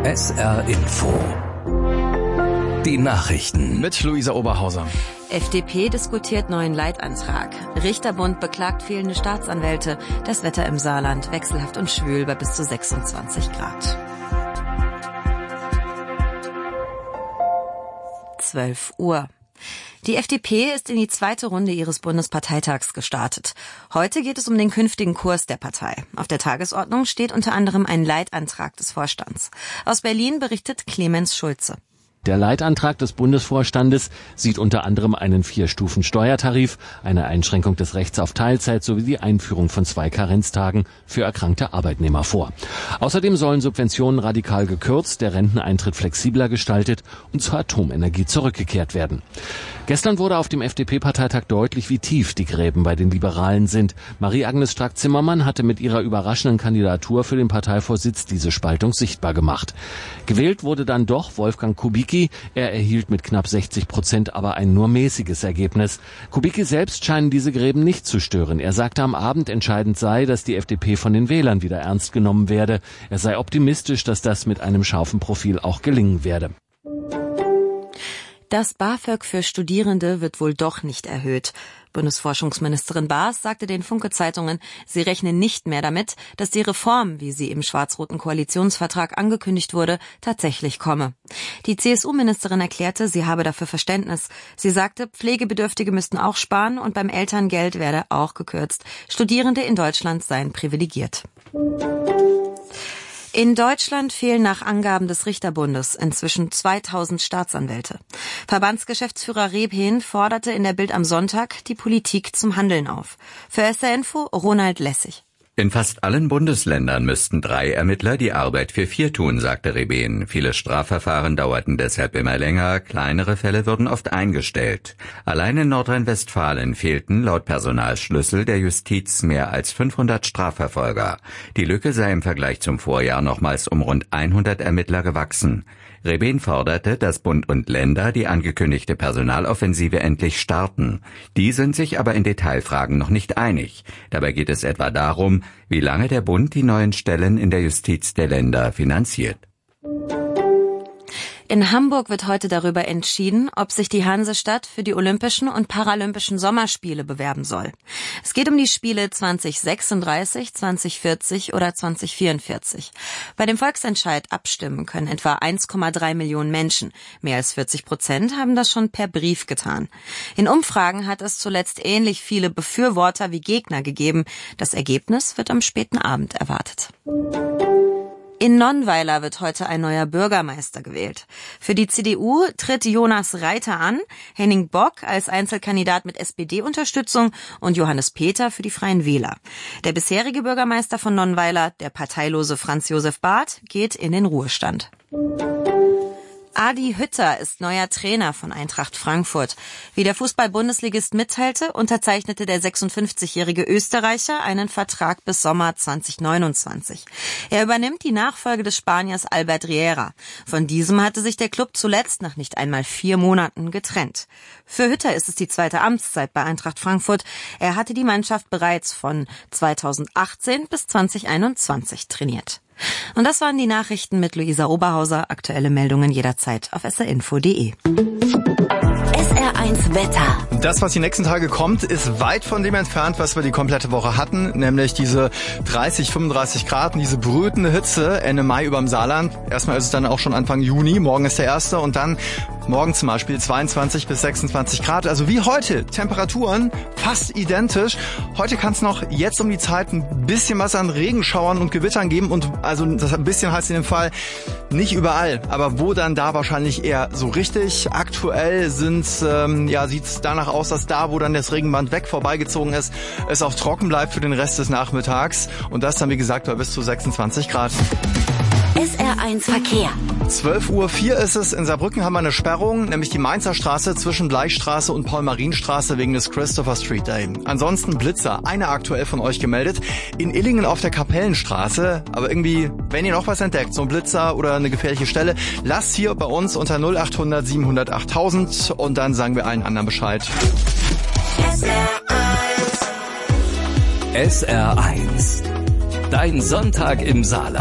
SR Info. Die Nachrichten mit Luisa Oberhauser. FDP diskutiert neuen Leitantrag. Richterbund beklagt fehlende Staatsanwälte. Das Wetter im Saarland wechselhaft und schwül bei bis zu 26 Grad. 12 Uhr. Die FDP ist in die zweite Runde ihres Bundesparteitags gestartet. Heute geht es um den künftigen Kurs der Partei. Auf der Tagesordnung steht unter anderem ein Leitantrag des Vorstands. Aus Berlin berichtet Clemens Schulze. Der Leitantrag des Bundesvorstandes sieht unter anderem einen 4-Stufen-Steuertarif, eine Einschränkung des Rechts auf Teilzeit sowie die Einführung von 2 Karenztagen für erkrankte Arbeitnehmer vor. Außerdem sollen Subventionen radikal gekürzt, der Renteneintritt flexibler gestaltet und zur Atomenergie zurückgekehrt werden. Gestern wurde auf dem FDP-Parteitag deutlich, wie tief die Gräben bei den Liberalen sind. Marie-Agnes Strack-Zimmermann hatte mit ihrer überraschenden Kandidatur für den Parteivorsitz diese Spaltung sichtbar gemacht. Gewählt wurde dann doch Wolfgang Kubicki. Er erhielt mit knapp 60% aber ein nur mäßiges Ergebnis. Kubicki selbst scheinen diese Gräben nicht zu stören. Er sagte am Abend, entscheidend sei, dass die FDP von den Wählern wieder ernst genommen werde. Er sei optimistisch, dass das mit einem scharfen Profil auch gelingen werde. Das BAföG für Studierende wird wohl doch nicht erhöht. Bundesforschungsministerin Baas sagte den Funke-Zeitungen, sie rechnen nicht mehr damit, dass die Reform, wie sie im schwarz-roten Koalitionsvertrag angekündigt wurde, tatsächlich komme. Die CSU-Ministerin erklärte, sie habe dafür Verständnis. Sie sagte, Pflegebedürftige müssten auch sparen und beim Elterngeld werde auch gekürzt. Studierende in Deutschland seien privilegiert. In Deutschland fehlen nach Angaben des Richterbundes inzwischen 2000 Staatsanwälte. Verbandsgeschäftsführer Rebhen forderte in der Bild am Sonntag die Politik zum Handeln auf. Für SR Info Ronald Lessig. In fast allen Bundesländern müssten 3 Ermittler die Arbeit für 4 tun, sagte Rebhen. Viele Strafverfahren dauerten deshalb immer länger, kleinere Fälle würden oft eingestellt. Allein in Nordrhein-Westfalen fehlten laut Personalschlüssel der Justiz mehr als 500 Strafverfolger. Die Lücke sei im Vergleich zum Vorjahr nochmals um rund 100 Ermittler gewachsen. Rebhen forderte, dass Bund und Länder die angekündigte Personaloffensive endlich starten. Die sind sich aber in Detailfragen noch nicht einig. Dabei geht es etwa darum, wie lange der Bund die neuen Stellen in der Justiz der Länder finanziert. In Hamburg wird heute darüber entschieden, ob sich die Hansestadt für die Olympischen und Paralympischen Sommerspiele bewerben soll. Es geht um die Spiele 2036, 2040 oder 2044. Bei dem Volksentscheid abstimmen können etwa 1,3 Millionen Menschen. Mehr als 40% haben das schon per Brief getan. In Umfragen hat es zuletzt ähnlich viele Befürworter wie Gegner gegeben. Das Ergebnis wird am späten Abend erwartet. In Nonnweiler wird heute ein neuer Bürgermeister gewählt. Für die CDU tritt Jonas Reiter an, Henning Bock als Einzelkandidat mit SPD-Unterstützung und Johannes Peter für die Freien Wähler. Der bisherige Bürgermeister von Nonnweiler, der parteilose Franz Josef Barth, geht in den Ruhestand. Adi Hütter ist neuer Trainer von Eintracht Frankfurt. Wie der Fußball-Bundesligist mitteilte, unterzeichnete der 56-jährige Österreicher einen Vertrag bis Sommer 2029. Er übernimmt die Nachfolge des Spaniers Albert Riera. Von diesem hatte sich der Club zuletzt nach nicht einmal 4 Monaten getrennt. Für Hütter ist es die zweite Amtszeit bei Eintracht Frankfurt. Er hatte die Mannschaft bereits von 2018 bis 2021 trainiert. Und das waren die Nachrichten mit Luisa Oberhauser. Aktuelle Meldungen jederzeit auf srinfo.de. SR1 Wetter. Das, was die nächsten Tage kommt, ist weit von dem entfernt, was wir die komplette Woche hatten, nämlich diese 30, 35 Grad, diese brütende Hitze Ende Mai überm Saarland. Erstmal ist es dann auch schon Anfang Juni, morgen ist der 1. und dann morgen zum Beispiel 22 bis 26 Grad, also wie heute, Temperaturen fast identisch. Heute kann es noch jetzt um die Zeit ein bisschen was an Regenschauern und Gewittern geben und also das ein bisschen heißt in dem Fall nicht überall, aber wo dann da wahrscheinlich eher so richtig. Aktuell sieht es danach aus, dass da, wo dann das Regenband weg vorbeigezogen ist, es auch trocken bleibt für den Rest des Nachmittags und das dann wie gesagt bei bis zu 26 Grad. SR1 Verkehr. 12:04 Uhr ist es. In Saarbrücken haben wir eine Sperrung, nämlich die Mainzer Straße zwischen Bleichstraße und Paul-Marien-Straße wegen des Christopher Street Day. Ansonsten Blitzer, einer aktuell von euch gemeldet. In Illingen auf der Kapellenstraße. Aber irgendwie, wenn ihr noch was entdeckt, so ein Blitzer oder eine gefährliche Stelle, lasst hier bei uns unter 0800 700 8000 und dann sagen wir allen anderen Bescheid. SR1. Dein Sonntag im Saarland.